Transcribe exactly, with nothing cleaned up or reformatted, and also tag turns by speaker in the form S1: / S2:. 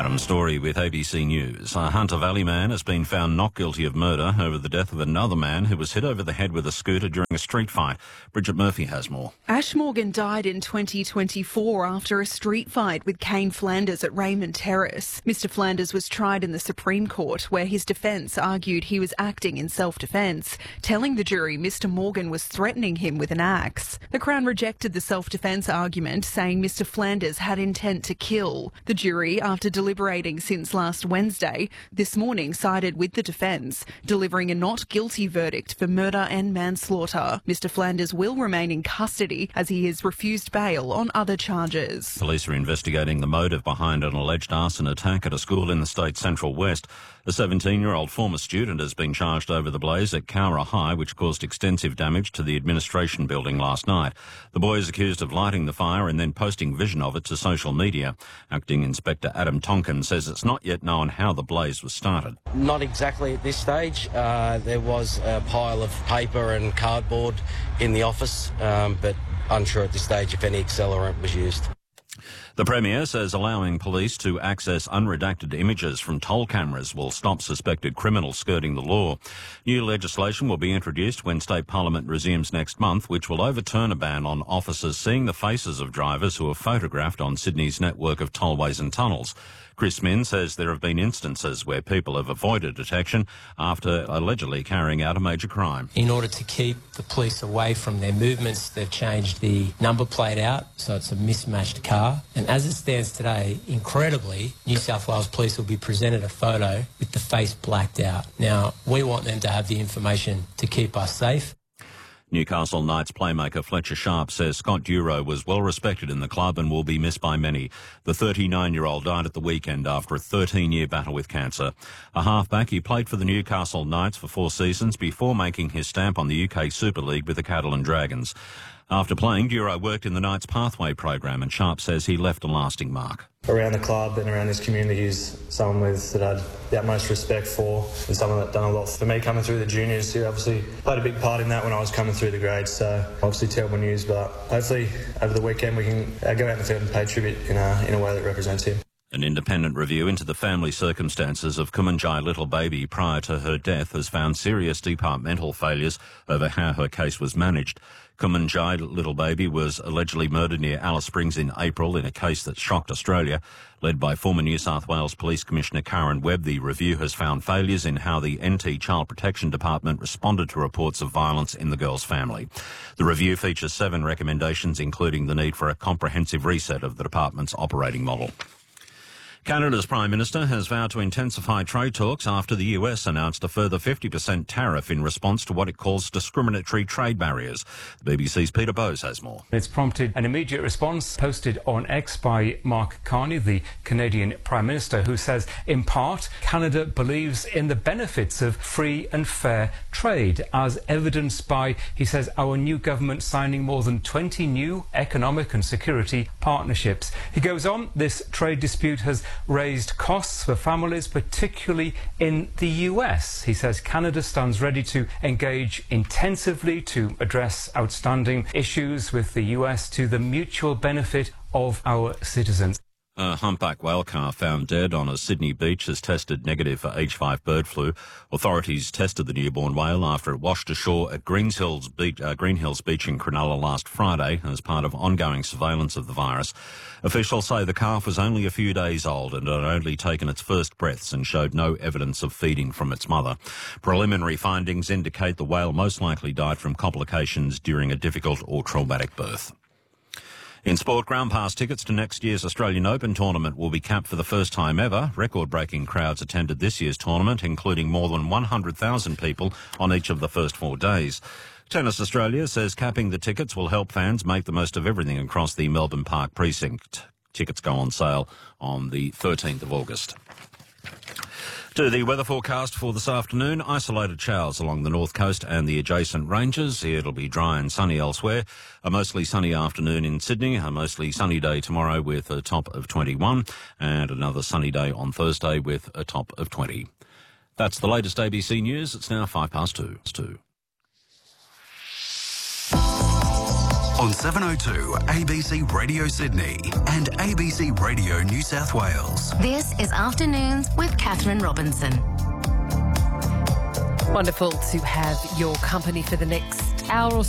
S1: Adam Story with A B C News. A Hunter Valley man has been found not guilty of murder over the death of another man who was hit over the head with a scooter during a street fight. Bridget Murphy has more.
S2: Ash Morgan died in twenty twenty-four after a street fight with Kane Flanders at Raymond Terrace. Mister Flanders was tried in the Supreme Court, where his defence argued he was acting in self-defence, telling the jury Mister Morgan was threatening him with an axe. The Crown rejected the self-defence argument, saying Mister Flanders had intent to kill. The jury, after deliberating since last Wednesday, this morning sided with the defence, delivering a not guilty verdict for murder and manslaughter. Mister Flanders will remain in custody as he has refused bail on other charges.
S1: Police are investigating the motive behind an alleged arson attack at a school in the state's Central West. A seventeen-year-old former student has been charged over the blaze at Cowra High, which caused extensive damage to the administration building last night. The boy is accused of lighting the fire and then posting vision of it to social media. Acting Inspector Adam Tonkin says it's not yet known how the blaze was started.
S3: Not exactly at this stage. Uh, there was a pile of paper and cardboard in the office, um, but unsure at this stage if any accelerant was used.
S1: The Premier says allowing police to access unredacted images from toll cameras will stop suspected criminals skirting the law. New legislation will be introduced when State Parliament resumes next month, which will overturn a ban on officers seeing the faces of drivers who are photographed on Sydney's network of tollways and tunnels. Chris Min says there have been instances where people have avoided detection after allegedly carrying out a major crime.
S4: In order to keep the police away from their movements, they've changed the number plate out, so it's a mismatched car. And as it stands today, incredibly, New South Wales Police will be presented a photo with the face blacked out. Now, we want them to have the information to keep us safe.
S1: Newcastle Knights playmaker Fletcher Sharp says Scott Duro was well respected in the club and will be missed by many. The thirty-nine-year-old died at the weekend after a thirteen-year battle with cancer. A halfback, he played for the Newcastle Knights for four seasons before making his stamp on the U K Super League with the Catalan Dragons. After playing, Duro worked in the Knights Pathway program, and Sharp says he left a lasting mark.
S5: Around the club and around this community, he's someone with that I had the utmost respect for, and someone that done a lot for me coming through the juniors. He obviously played a big part in that when I was coming through the grades, so obviously terrible news, but hopefully over the weekend we can uh, go out in the field and pay tribute in a, in a way that represents him.
S1: An independent review into the family circumstances of Kumanjai Little Baby prior to her death has found serious departmental failures over how her case was managed. Kumanjai Little Baby was allegedly murdered near Alice Springs in April in a case that shocked Australia. Led by former New South Wales Police Commissioner Karen Webb, the review has found failures in how the N T Child Protection Department responded to reports of violence in the girl's family. The review features seven recommendations, including the need for a comprehensive reset of the department's operating model. Canada's Prime Minister has vowed to intensify trade talks after the U S announced a further fifty percent tariff in response to what it calls discriminatory trade barriers. The B B C's Peter Bowes has more.
S6: It's prompted an immediate response posted on X by Mark Carney, the Canadian Prime Minister, who says, in part, Canada believes in the benefits of free and fair trade, as evidenced by, he says, our new government signing more than twenty new economic and security partnerships. He goes on, this trade dispute has raised costs for families, particularly in the U S. He says Canada stands ready to engage intensively to address outstanding issues with the U S to the mutual benefit of our citizens.
S1: A humpback whale calf found dead on a Sydney beach has tested negative for H five bird flu. Authorities tested the newborn whale after it washed ashore at Greens Hills Beach, uh, Green Hills Beach in Cronulla last Friday as part of ongoing surveillance of the virus. Officials say the calf was only a few days old and had only taken its first breaths and showed no evidence of feeding from its mother. Preliminary findings indicate the whale most likely died from complications during a difficult or traumatic birth. In sport, ground pass tickets to next year's Australian Open tournament will be capped for the first time ever. Record-breaking crowds attended this year's tournament, including more than one hundred thousand people on each of the first four days. Tennis Australia says capping the tickets will help fans make the most of everything across the Melbourne Park precinct. Tickets go on sale on the thirteenth of August. To the weather forecast for this afternoon, isolated showers along the north coast and the adjacent ranges. It'll be dry and sunny elsewhere. A mostly sunny afternoon in Sydney, a mostly sunny day tomorrow with a top of twenty-one, and another sunny day on Thursday with a top of twenty. That's the latest A B C News. It's now five past two. It's two.
S7: on seven oh two A B C Radio Sydney and A B C Radio New South Wales.
S8: This is Afternoons with Catherine Robinson.
S9: Wonderful to have your company for the next hour or